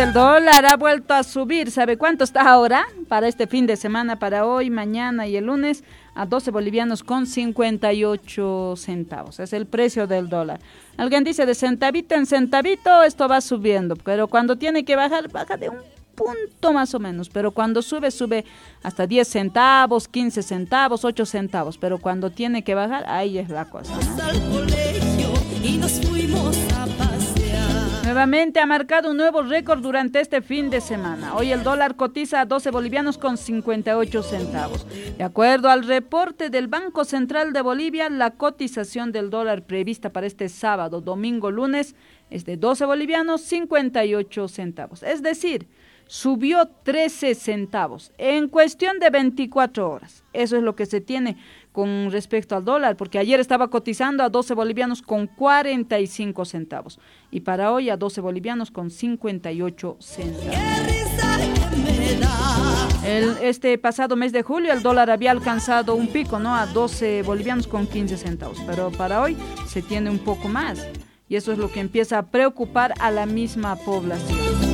el dólar ha vuelto a subir. ¿Sabe cuánto está ahora? Para este fin de semana, para hoy, mañana y el lunes, a 12 bolivianos con 58 centavos. Es el precio del dólar. Alguien dice de centavito en centavito esto va subiendo, pero cuando tiene que bajar, baja de un punto más o menos, pero cuando sube, sube hasta 10 centavos, 15 centavos, 8 centavos, pero cuando tiene que bajar, ahí es la cosa, ¿no? Al colegio y nos fuimos a pasear. Nuevamente ha marcado un nuevo récord durante este fin de semana. Hoy el dólar cotiza a 12 bolivianos con 58 centavos. De acuerdo al reporte del Banco Central de Bolivia, la cotización del dólar prevista para este sábado, domingo, lunes es de 12 bolivianos 58 centavos. Es decir, subió 13 centavos en cuestión de 24 horas. Eso es lo que se tiene con respecto al dólar, porque ayer estaba cotizando a 12 bolivianos con 45 centavos y para hoy a 12 bolivianos con 58 centavos. Este pasado mes de julio el dólar había alcanzado un pico, ¿no? A 12 bolivianos con 15 centavos, pero para hoy se tiene un poco más y eso es lo que empieza a preocupar a la misma población.